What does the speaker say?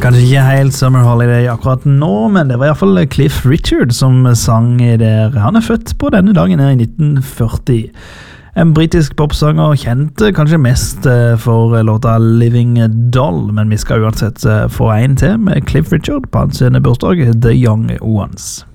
Kanskje ikke helt Summer Holiday akkurat nå, men det var i hvert fall Cliff Richard som sang der. Han er født på denne dagen her i 1940. En britisk popsanger kjent kanskje mest for låta Living Doll, men vi skal uansett få en til med Cliff Richard på hans bursdag, The Young Ones.